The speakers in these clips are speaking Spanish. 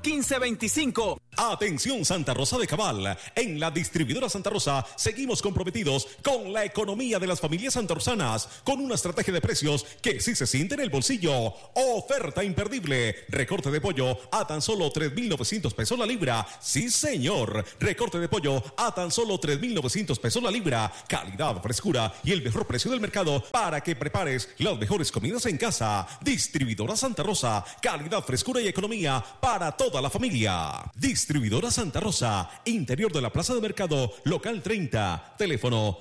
1525. Atención Santa Rosa de Cabal, en la distribuidora Santa Rosa seguimos comprometidos con la economía de las familias santarrosanas, con una estrategia de precios que sí se siente en el bolsillo. Oferta imperdible, recorte de pollo a tan solo 3,900 pesos la libra. Sí señor, recorte de pollo a tan solo 3,900 pesos la libra. Calidad, frescura y el mejor precio del mercado para que prepares las mejores comidas en casa. Distribuidora Santa Rosa, calidad, frescura y economía para toda la familia. Distribuidora Santa Rosa, interior de la Plaza de Mercado, local 30, teléfono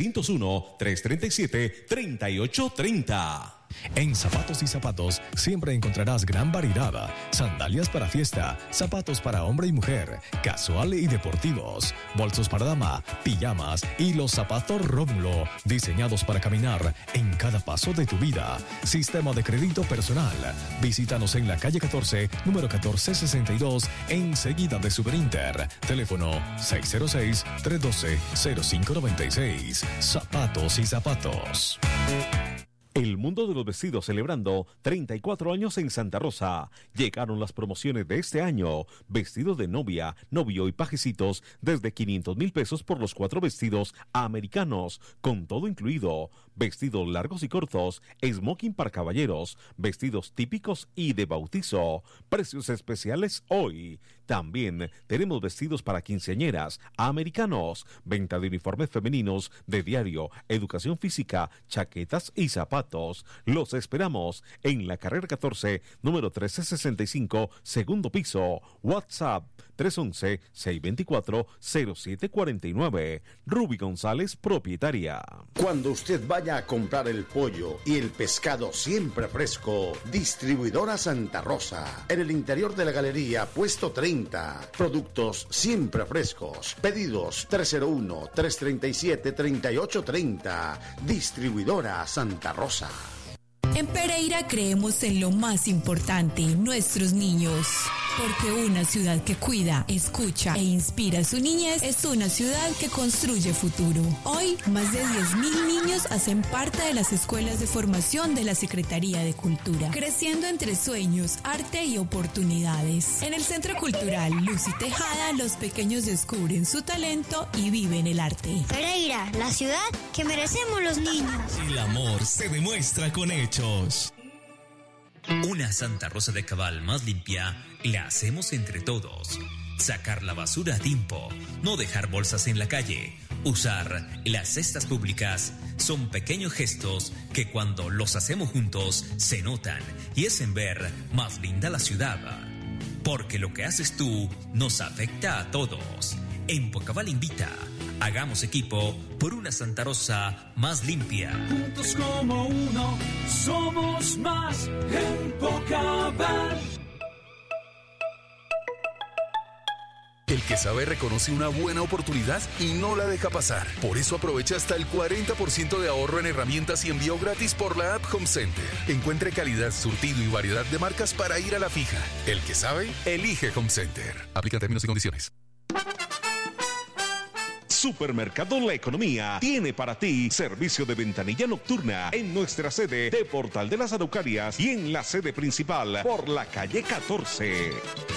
301-337-3830. En Zapatos y Zapatos siempre encontrarás gran variedad. Sandalias para fiesta, zapatos para hombre y mujer, casual y deportivos, bolsos para dama, pijamas y los zapatos Rómulo, diseñados para caminar en cada paso de tu vida. Sistema de crédito personal. Visítanos en la calle 14, número 1462, enseguida de Superinter. Teléfono 606-312-0596. Zapatos y Zapatos. El mundo de los vestidos celebrando 34 años en Santa Rosa. Llegaron las promociones de este año. Vestidos de novia, novio y pajecitos desde 500,000 pesos por los 4 vestidos americanos, con todo incluido. Vestidos largos y cortos, smoking para caballeros, vestidos típicos y de bautizo. Precios especiales hoy. También tenemos vestidos para quinceañeras, americanos, venta de uniformes femeninos, de diario, educación física, chaquetas y zapatos. Los esperamos en la carrera 14, número 1365, segundo piso. WhatsApp 311-624-0749. Ruby González, propietaria. Cuando usted vaya a comprar el pollo y el pescado siempre fresco, Distribuidora Santa Rosa. En el interior de la galería, puesto 30. Productos siempre frescos. Pedidos 301-337-3830. Distribuidora Santa Rosa. En Pereira creemos en lo más importante, nuestros niños. Porque una ciudad que cuida, escucha e inspira su niñez es una ciudad que construye futuro. Hoy, más de 10,000 niños hacen parte de las escuelas de formación de la Secretaría de Cultura, creciendo entre sueños, arte y oportunidades. En el Centro Cultural Luz y Tejada, los pequeños descubren su talento y viven el arte. Pereira, la ciudad que merecemos los niños. El amor se demuestra con hechos. Una Santa Rosa de Cabal más limpia la hacemos entre todos. Sacar la basura a tiempo, no dejar bolsas en la calle, usar las cestas públicas son pequeños gestos que cuando los hacemos juntos se notan y hacen ver más linda la ciudad. Porque lo que haces tú nos afecta a todos. En Pocabal invita. Hagamos equipo por una Santa Rosa más limpia. Juntos como uno, somos más en Pocabal. El que sabe reconoce una buena oportunidad y no la deja pasar. Por eso aprovecha hasta el 40% de ahorro en herramientas y envío gratis por la app Home Center. Encuentre calidad, surtido y variedad de marcas para ir a la fija. El que sabe, elige Home Center. Aplica términos y condiciones. Supermercado La Economía tiene para ti servicio de ventanilla nocturna en nuestra sede de Portal de las Araucarias y en la sede principal por la calle 14.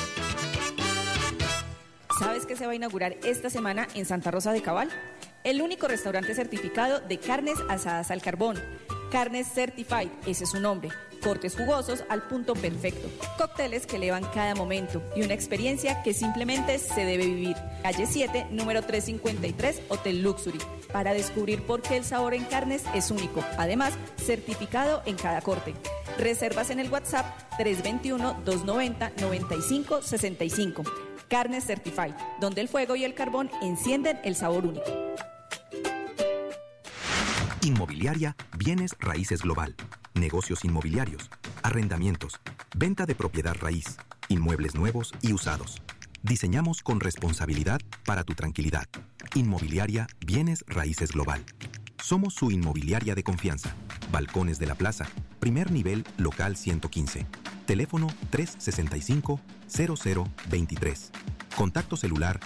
¿Sabes qué se va a inaugurar esta semana en Santa Rosa de Cabal? El único restaurante certificado de carnes asadas al carbón. Carnes Certified, ese es su nombre. Cortes jugosos al punto perfecto. Cócteles que elevan cada momento y una experiencia que simplemente se debe vivir. Calle 7, número 353, Hotel Luxury. Para descubrir por qué el sabor en carnes es único. Además, certificado en cada corte. Reservas en el WhatsApp 321-290-9565. Carnes Certified, donde el fuego y el carbón encienden el sabor único. Inmobiliaria Bienes Raíces Global. Negocios inmobiliarios, arrendamientos, venta de propiedad raíz, inmuebles nuevos y usados. Diseñamos con responsabilidad para tu tranquilidad. Inmobiliaria Bienes Raíces Global. Somos su inmobiliaria de confianza. Balcones de la Plaza, primer nivel, local 115. Teléfono 365-0023. Contacto celular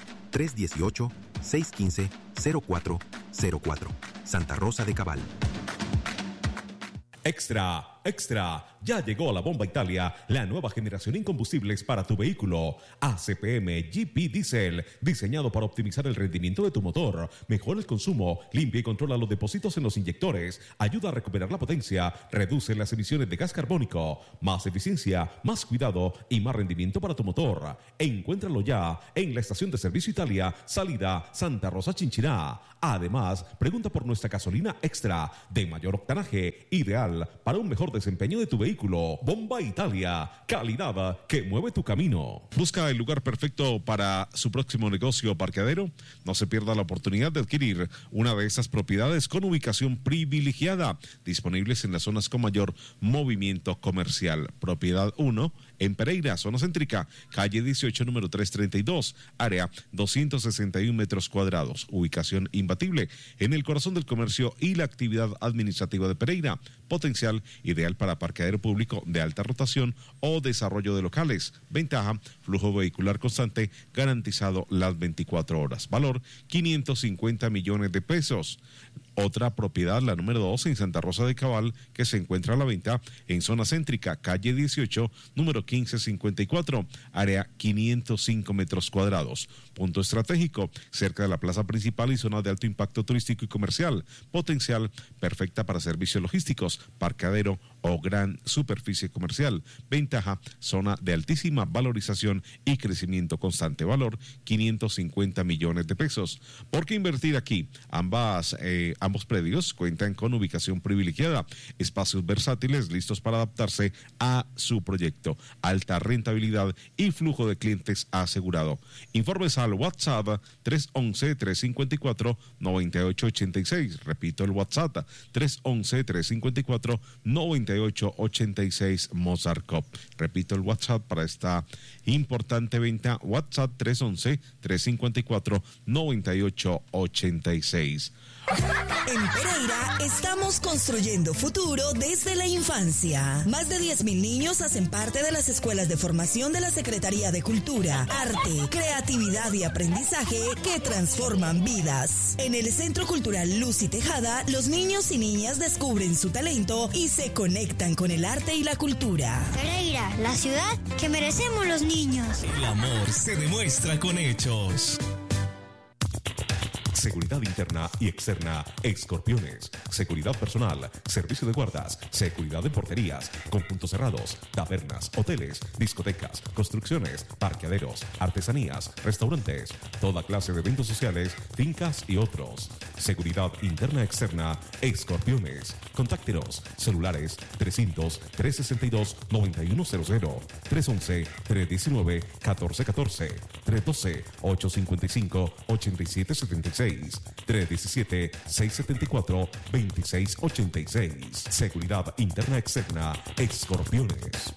318-615-0404. Santa Rosa de Cabal. Extra Extra, ya llegó a la Bomba Italia la nueva generación en combustibles para tu vehículo. ACPM GP Diesel, diseñado para optimizar el rendimiento de tu motor, mejora el consumo, limpia y controla los depósitos en los inyectores, ayuda a recuperar la potencia, reduce las emisiones de gas carbónico, más eficiencia, más cuidado y más rendimiento para tu motor. Encuéntralo ya en la estación de servicio Italia, salida Santa Rosa Chinchiná. Además, pregunta por nuestra gasolina extra de mayor octanaje, ideal para un mejor desempeño de tu vehículo. Bomba Italia, calidad que mueve tu camino. ¿Busca el lugar perfecto para su próximo negocio o parqueadero? No se pierda la oportunidad de adquirir una de estas propiedades con ubicación privilegiada, disponibles en las zonas con mayor movimiento comercial. Propiedad 1 en Pereira, zona céntrica, calle 18, número 332, área 261 metros cuadrados, ubicación imbatible en el corazón del comercio y la actividad administrativa de Pereira, potencial ideal para parqueadero público de alta rotación o desarrollo de locales. Ventaja, flujo vehicular constante garantizado las 24 horas. Valor, 550 millones de pesos. Otra propiedad, la número 2, en Santa Rosa de Cabal, que se encuentra a la venta en zona céntrica, calle 18, número 1554, área 505 metros cuadrados. Punto estratégico, cerca de la plaza principal y zona de alto impacto turístico y comercial. Potencial, perfecta para servicios logísticos, parqueadero o gran superficie comercial. Ventaja, zona de altísima valorización y crecimiento constante. Valor, 550 millones de pesos. ¿Por qué invertir aquí? Ambos predios cuentan con ubicación privilegiada, espacios versátiles listos para adaptarse a su proyecto, alta rentabilidad y flujo de clientes asegurado. Informes al WhatsApp 311-354-9886. Repito, el WhatsApp 311-354-9886 Mozart Cop. Repito, el WhatsApp para esta importante venta, WhatsApp 311-354-9886. En Pereira estamos construyendo futuro desde la infancia. Más de 10.000 niños hacen parte de las escuelas de formación de la Secretaría de Cultura, Arte, Creatividad y Aprendizaje que transforman vidas. En el Centro Cultural Luz y Tejada, los niños y niñas descubren su talento y se conectan con el arte y la cultura. Pereira, la ciudad que merecemos los niños. El amor se demuestra con hechos. Seguridad interna y externa, Escorpiones. Seguridad personal, servicio de guardas, seguridad de porterías, con puntos cerrados, tabernas, hoteles, discotecas, construcciones, parqueaderos, artesanías, restaurantes, toda clase de eventos sociales, fincas y otros. Seguridad interna externa, Escorpiones. Contáctenos, celulares 300-362-9100, 311-319-1414, 312-855-8776. 317-674-2686. Seguridad interna externa, Escorpiones.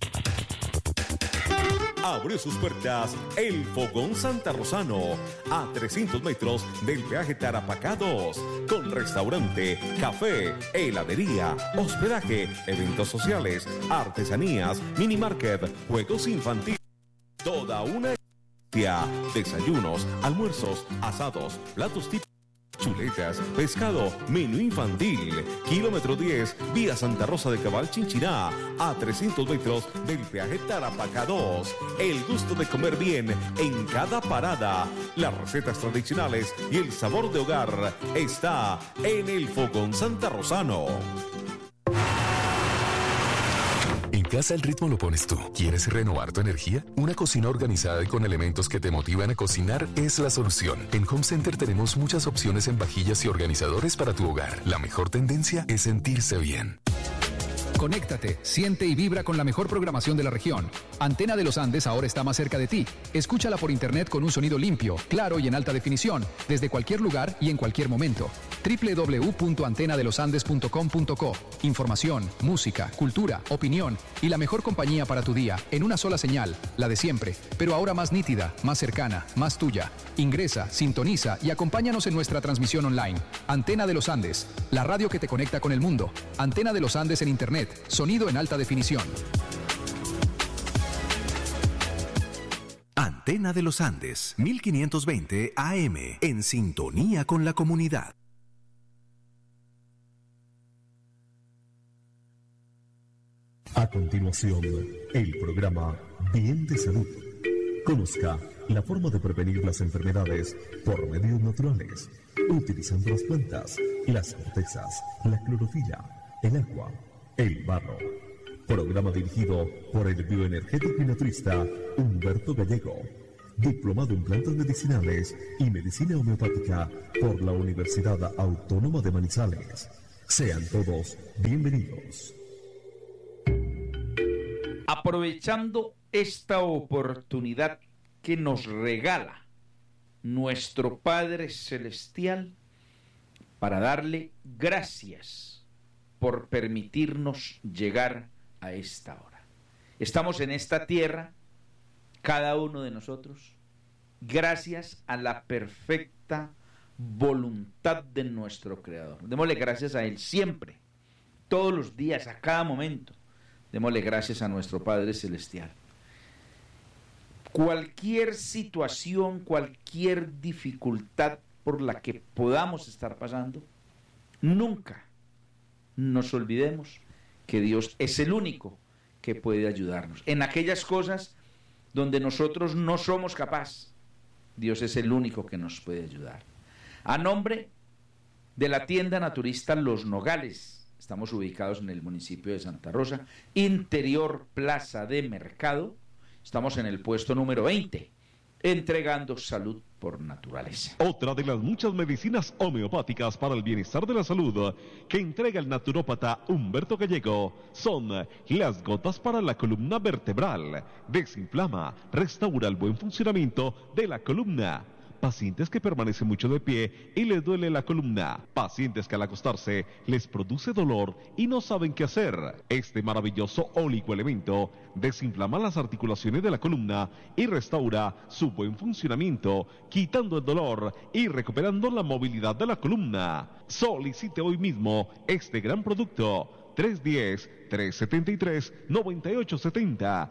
Abrió sus puertas el Fogón Santa Rosano, a 300 metros del peaje Tarapacá 2, con restaurante, café, heladería, hospedaje, eventos sociales, artesanías, mini market, juegos infantiles, toda una desayunos, almuerzos, asados, platos típicos, chuletas, pescado, menú infantil. Kilómetro 10, vía Santa Rosa de Cabal Chinchiná, a 300 metros del peaje Tarapacá 2. El gusto de comer bien en cada parada. Las recetas tradicionales y el sabor de hogar está en el Fogón Santa Rosano. En casa el ritmo lo pones tú. ¿Quieres renovar tu energía? Una cocina organizada y con elementos que te motivan a cocinar es la solución. En Home Center tenemos muchas opciones en vajillas y organizadores para tu hogar. La mejor tendencia es sentirse bien. Conéctate, siente y vibra con la mejor programación de la región. Antena de los Andes ahora está más cerca de ti. Escúchala por internet con un sonido limpio, claro y en alta definición, desde cualquier lugar y en cualquier momento. www.antenadelosandes.com.co. Información, música, cultura, opinión y la mejor compañía para tu día en una sola señal, la de siempre, pero ahora más nítida, más cercana, más tuya. Ingresa, sintoniza y acompáñanos en nuestra transmisión online. Antena de los Andes, la radio que te conecta con el mundo. Antena de los Andes en internet. Sonido en alta definición. Antena de los Andes, 1520 AM, en sintonía con la comunidad. A continuación, el programa Bien de Salud. Conozca la forma de prevenir las enfermedades por medios naturales, utilizando las plantas, las cortezas, la clorofila, el agua, el barro. Programa dirigido por el bioenergético y naturista Humberto Gallego, diplomado en plantas medicinales y medicina homeopática por la Universidad Autónoma de Manizales. Sean todos bienvenidos. Aprovechando esta oportunidad que nos regala nuestro Padre Celestial para darle gracias por permitirnos llegar a esta hora. Estamos en esta tierra, cada uno de nosotros, gracias a la perfecta voluntad de nuestro Creador. Démosle gracias a Él siempre, todos los días, a cada momento. Démosle gracias a nuestro Padre Celestial. Cualquier situación, cualquier dificultad por la que podamos estar pasando, nunca nos olvidemos que Dios es el único que puede ayudarnos. En aquellas cosas donde nosotros no somos capaces, Dios es el único que nos puede ayudar. A nombre de la tienda naturista Los Nogales, estamos ubicados en el municipio de Santa Rosa, interior Plaza de Mercado. Estamos en el puesto número 20, entregando salud por naturaleza. Otra de las muchas medicinas homeopáticas para el bienestar de la salud que entrega el naturópata Humberto Gallego son las gotas para la columna vertebral. Desinflama, restaura el buen funcionamiento de la columna. Pacientes que permanecen mucho de pie y les duele la columna. Pacientes que al acostarse les produce dolor y no saben qué hacer. Este maravilloso oligoelemento desinflama las articulaciones de la columna y restaura su buen funcionamiento, quitando el dolor y recuperando la movilidad de la columna. Solicite hoy mismo este gran producto. 310-373-9870,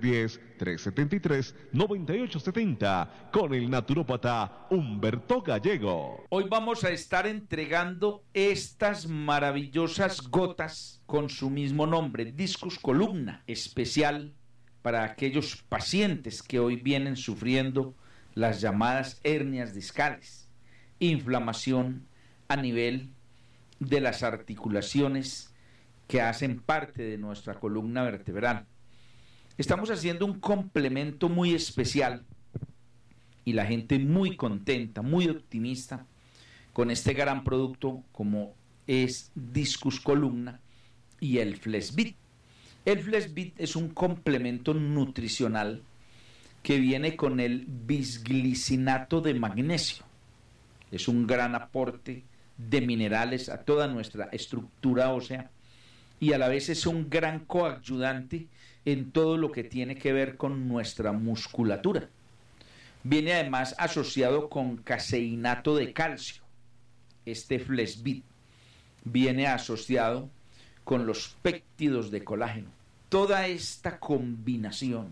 310-373-9870, con el naturópata Humberto Gallego. Hoy vamos a estar entregando estas maravillosas gotas con su mismo nombre, Discus Columna, especial para aquellos pacientes que hoy vienen sufriendo las llamadas hernias discales, inflamación a nivel de las articulaciones que hacen parte de nuestra columna vertebral. Estamos haciendo un complemento muy especial y la gente muy contenta, muy optimista con este gran producto como es Discus Columna y el Flexbit. El Flexbit es un complemento nutricional que viene con el bisglicinato de magnesio. Es un gran aporte de minerales a toda nuestra estructura ósea y a la vez es un gran coayudante en todo lo que tiene que ver con nuestra musculatura. Viene además asociado con caseinato de calcio. Este Flexbit viene asociado con los péptidos de colágeno. Toda esta combinación,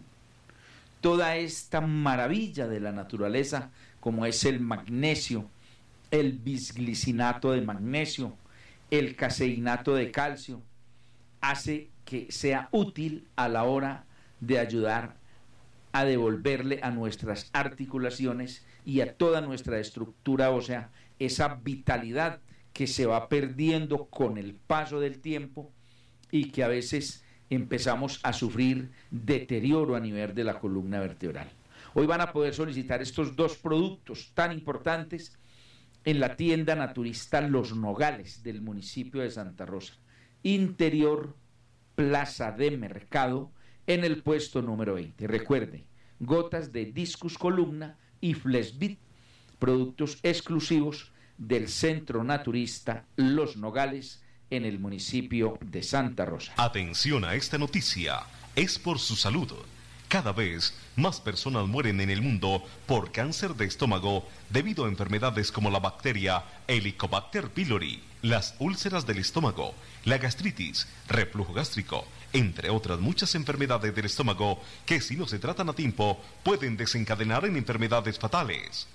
toda esta maravilla de la naturaleza, como es el magnesio, el bisglicinato de magnesio, el caseinato de calcio, hace que sea útil a la hora de ayudar a devolverle a nuestras articulaciones y a toda nuestra estructura ósea esa vitalidad que se va perdiendo con el paso del tiempo y que a veces empezamos a sufrir deterioro a nivel de la columna vertebral. Hoy van a poder solicitar estos dos productos tan importantes en la tienda naturista Los Nogales del municipio de Santa Rosa, interior Plaza de Mercado, en el puesto número 20. Recuerde, gotas de Discus Columna y Flexbit, productos exclusivos del Centro Naturista Los Nogales en el municipio de Santa Rosa. Atención a esta noticia, es por su salud. Cada vez más personas mueren en el mundo por cáncer de estómago debido a enfermedades como la bacteria Helicobacter pylori, las úlceras del estómago, la gastritis, reflujo gástrico, entre otras muchas enfermedades del estómago que si no se tratan a tiempo pueden desencadenar en enfermedades fatales.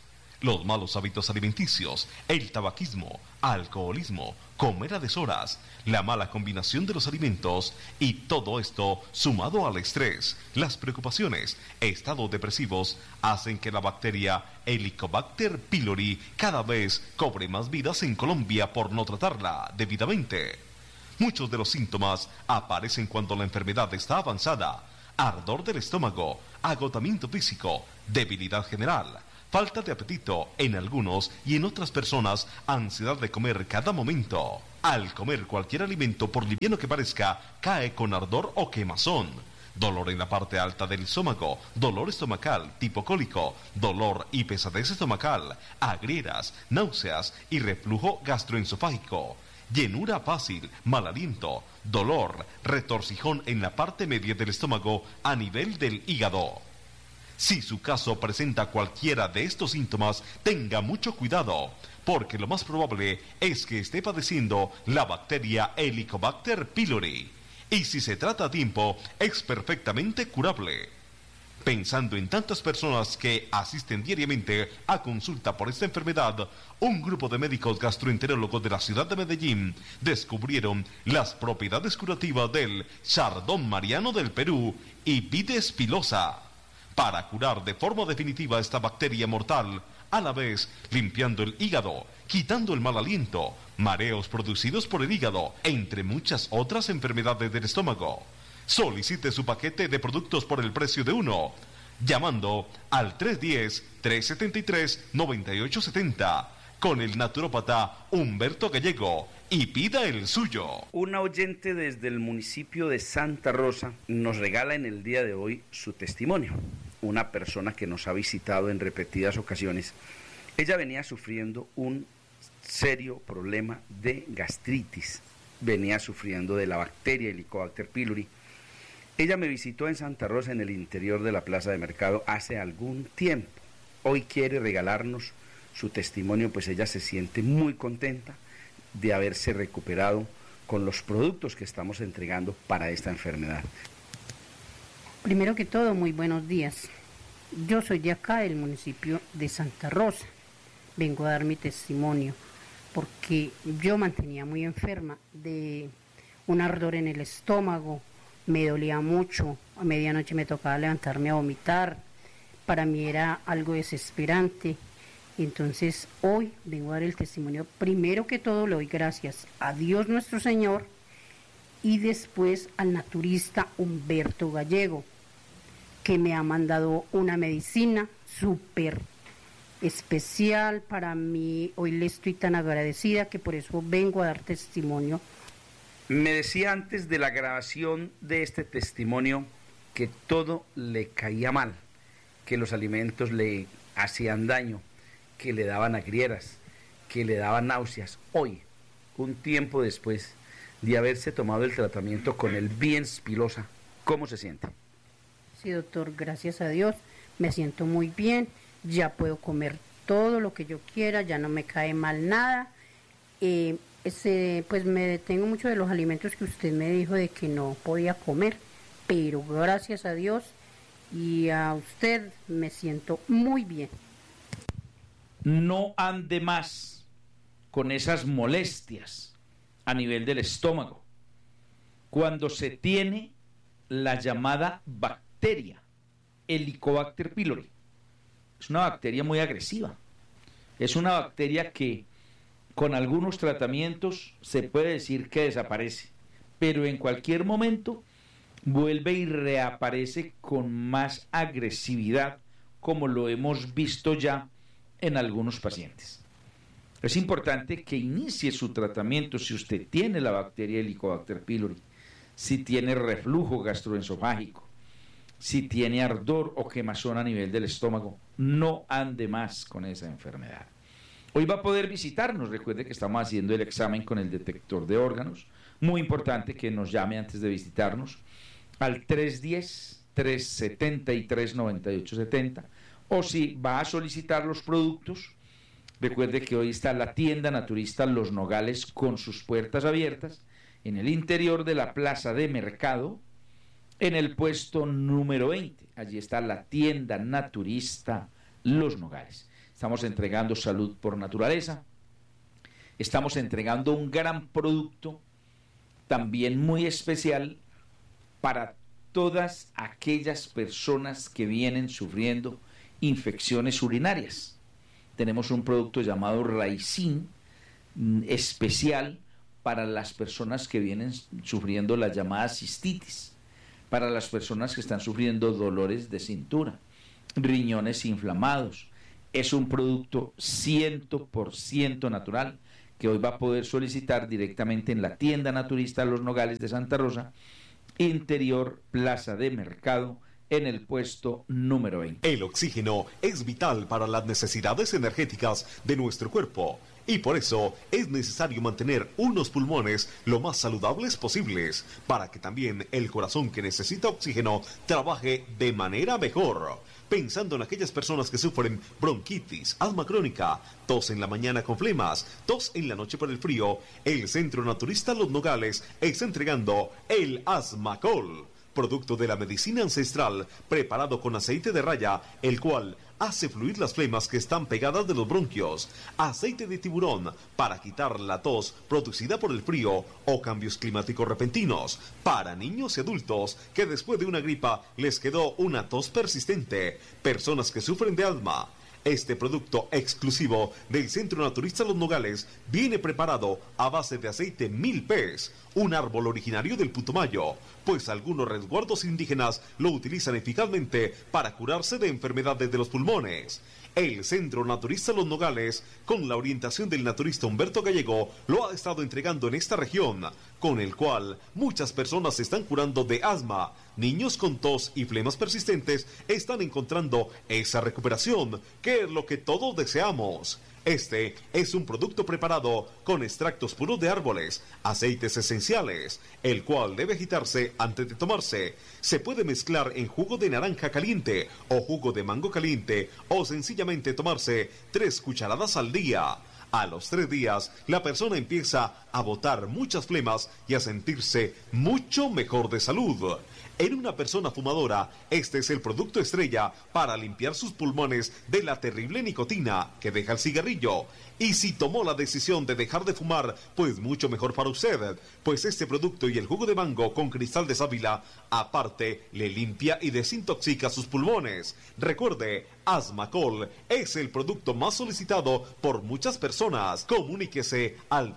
los malos hábitos alimenticios, el tabaquismo, alcoholismo, comer a deshoras, la mala combinación de los alimentos y todo esto sumado al estrés, las preocupaciones, estados depresivos, hacen que la bacteria Helicobacter pylori cada vez cobre más vidas en Colombia por no tratarla debidamente. Muchos de los síntomas aparecen cuando la enfermedad está avanzada: ardor del estómago, agotamiento físico, debilidad general, falta de apetito en algunos y en otras personas, ansiedad de comer cada momento. Al comer cualquier alimento, por liviano que parezca, cae con ardor o quemazón. Dolor en la parte alta del estómago, dolor estomacal tipo cólico, dolor y pesadez estomacal, agrieras, náuseas y reflujo gastroesofágico. Llenura fácil, mal aliento, dolor, retorcijón en la parte media del estómago a nivel del hígado. Si su caso presenta cualquiera de estos síntomas, tenga mucho cuidado, porque lo más probable es que esté padeciendo la bacteria Helicobacter pylori. Y si se trata a tiempo, es perfectamente curable. Pensando en tantas personas que asisten diariamente a consulta por esta enfermedad, un grupo de médicos gastroenterólogos de la ciudad de Medellín descubrieron las propiedades curativas del Chardón Mariano del Perú y Vides pilosa para curar de forma definitiva esta bacteria mortal, a la vez limpiando el hígado, quitando el mal aliento, mareos producidos por el hígado, entre muchas otras enfermedades del estómago. Solicite su paquete de productos por el precio de uno, llamando al 310-373-9870 con el naturópata Humberto Gallego y pida el suyo. Una oyente desde el municipio de Santa Rosa nos regala en el día de hoy su testimonio. Una persona que nos ha visitado en repetidas ocasiones. Ella venía sufriendo un serio problema de gastritis. Venía sufriendo de la bacteria Helicobacter pylori. Ella me visitó en Santa Rosa, en el interior de la plaza de mercado, hace algún tiempo. Hoy quiere regalarnos su testimonio, pues ella se siente muy contenta de haberse recuperado con los productos que estamos entregando para esta enfermedad. Primero que todo, muy buenos días. Yo soy de acá, del municipio de Santa Rosa. Vengo a dar mi testimonio porque yo mantenía muy enferma de un ardor en el estómago. Me dolía mucho, a medianoche me tocaba levantarme a vomitar, para mí era algo desesperante. Entonces hoy vengo a dar el testimonio. Primero que todo le doy gracias a Dios nuestro Señor y después al naturista Humberto Gallego, que me ha mandado una medicina súper especial para mí. Hoy le estoy tan agradecida que por eso vengo a dar testimonio. Me decía antes de la grabación de este testimonio que todo le caía mal, que los alimentos le hacían daño, que le daban agrieras, que le daban náuseas. Hoy, un tiempo después de haberse tomado el tratamiento con el Vides pilosa, ¿cómo se siente? Sí, doctor, gracias a Dios, me siento muy bien, ya puedo comer todo lo que yo quiera, ya no me cae mal nada. Pues me detengo mucho de los alimentos que usted me dijo de que no podía comer, pero gracias a Dios y a usted me siento muy bien. No ande más con esas molestias a nivel del estómago cuando se tiene la llamada bacteria Helicobacter pylori. Es una bacteria muy agresiva. Es una bacteria que con algunos tratamientos se puede decir que desaparece, pero en cualquier momento vuelve y reaparece con más agresividad, como lo hemos visto ya en algunos pacientes. Es importante que inicie su tratamiento si usted tiene la bacteria Helicobacter pylori, si tiene reflujo gastroesofágico, si tiene ardor o quemazón a nivel del estómago. No ande más con esa enfermedad. Hoy va a poder visitarnos. Recuerde que estamos haciendo el examen con el detector de órganos. Muy importante que nos llame antes de visitarnos al 310-373-9870. O si va a solicitar los productos, recuerde que hoy está la tienda naturista Los Nogales con sus puertas abiertas en el interior de la plaza de mercado, en el puesto número 20. Allí está la tienda naturista Los Nogales. estamos entregando salud por naturaleza, estamos entregando un gran producto también muy especial para todas aquellas personas que vienen sufriendo infecciones urinarias. Tenemos un producto llamado Raicin especial para las personas que vienen sufriendo la llamada cistitis, para las personas que están sufriendo dolores de cintura, riñones inflamados. Es un producto 100% natural que hoy va a poder solicitar directamente en la tienda naturista Los Nogales de Santa Rosa, interior Plaza de Mercado, en el puesto número 20. El oxígeno es vital para las necesidades energéticas de nuestro cuerpo y por eso es necesario mantener unos pulmones lo más saludables posibles para que también el corazón que necesita oxígeno trabaje de manera mejor. Pensando en aquellas personas que sufren bronquitis, asma crónica, tos en la mañana con flemas, tos en la noche por el frío, el Centro Naturista Los Nogales está entregando el Asmacol, producto de la medicina ancestral preparado con aceite de raya, el cual hace fluir las flemas que están pegadas de los bronquios, aceite de tiburón para quitar la tos producida por el frío o cambios climáticos repentinos, para niños y adultos que después de una gripa les quedó una tos persistente, personas que sufren de asma. Este producto exclusivo del Centro Naturista Los Nogales viene preparado a base de aceite milpés, un árbol originario del Putumayo, pues algunos resguardos indígenas lo utilizan eficazmente para curarse de enfermedades de los pulmones. El Centro Naturista Los Nogales, con la orientación del naturista Humberto Gallego, lo ha estado entregando en esta región, con el cual muchas personas se están curando de asma. Niños con tos y flemas persistentes están encontrando esa recuperación, que es lo que todos deseamos. Este es un producto preparado con extractos puros de árboles, aceites esenciales, el cual debe agitarse antes de tomarse. Se puede mezclar en jugo de naranja caliente o jugo de mango caliente o sencillamente tomarse 3 cucharadas al día. A los 3 días, la persona empieza a botar muchas flemas y a sentirse mucho mejor de salud. En una persona fumadora, este es el producto estrella para limpiar sus pulmones de la terrible nicotina que deja el cigarrillo. Y si tomó la decisión de dejar de fumar, pues mucho mejor para usted, pues este producto y el jugo de mango con cristal de sábila, aparte, le limpia y desintoxica sus pulmones. Recuerde, Asmacol es el producto más solicitado por muchas personas. Comuníquese al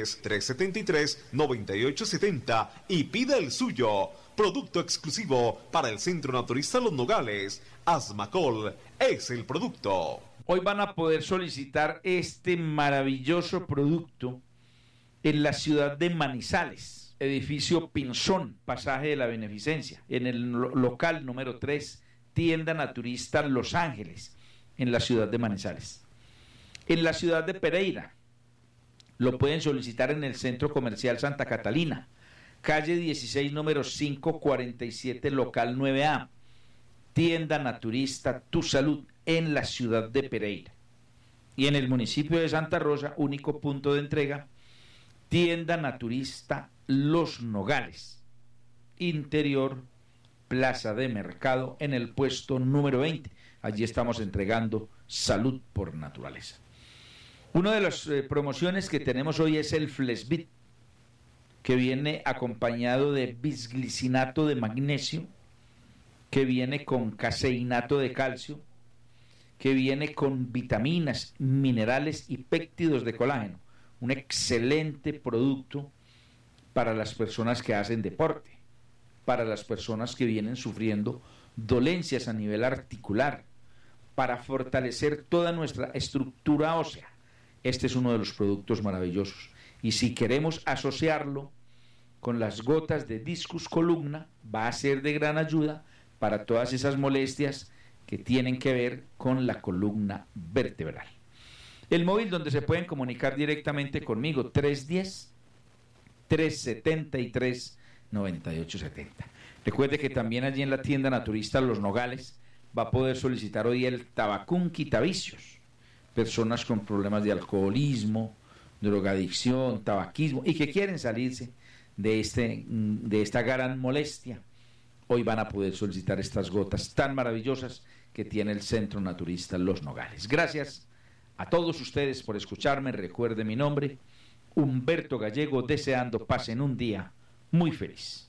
310-373-9870 y pida el suyo. Producto exclusivo para el Centro Naturista Los Nogales. Asmacol es el producto. Hoy van a poder solicitar este maravilloso producto en la ciudad de Manizales, edificio Pinzón, pasaje de la Beneficencia, en el local número 3, tienda naturista Los Ángeles, en la ciudad de Manizales. En la ciudad de Pereira, lo pueden solicitar en el Centro Comercial Santa Catalina, calle 16, número 547, local 9A, tienda naturista Tu Salud, en la ciudad de Pereira. Y en el municipio de Santa Rosa, único punto de entrega, tienda naturista Los Nogales, interior Plaza de Mercado, en el puesto número 20. Allí estamos entregando salud por naturaleza. Una de las promociones que tenemos hoy es el Flesbit, que viene acompañado de bisglicinato de magnesio, que viene con caseinato de calcio, que viene con vitaminas, minerales y péptidos de colágeno. Un excelente producto para las personas que hacen deporte, para las personas que vienen sufriendo dolencias a nivel articular, para fortalecer toda nuestra estructura ósea. Este es uno de los productos maravillosos. Y si queremos asociarlo con las gotas de Discus Columna, va a ser de gran ayuda para todas esas molestias que tienen que ver con la columna vertebral. El móvil donde se pueden comunicar directamente conmigo, 310-373-9870. Recuerde que también allí en la tienda naturista Los Nogales va a poder solicitar hoy el Tabacún Quitavicios. Personas con problemas de alcoholismo, drogadicción, tabaquismo y que quieren salirse de esta gran molestia. hoy van a poder solicitar estas gotas tan maravillosas que tiene el Centro Naturista Los Nogales. Gracias a todos ustedes por escucharme. Recuerde mi nombre, Humberto Gallego, deseando pasen un día muy feliz.